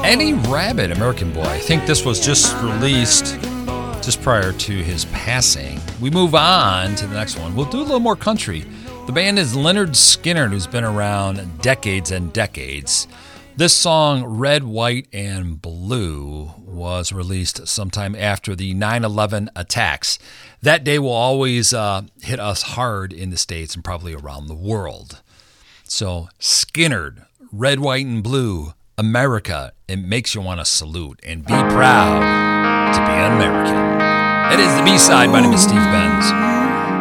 Eddie Rabbitt, American Boy. I think this was just released just prior to his passing. We move on to the next one. We'll do a little more country. The band is Lynyrd Skynyrd, who's been around decades and decades. This song, Red, White, and Blue, was released sometime after the 9/11 attacks. That day will always hit us hard in the States and probably around the world. So, Skynyrd, Red, White, and Blue, America, it makes you want to salute and be proud to be an American. It is the B-side. My name is Steve Benz.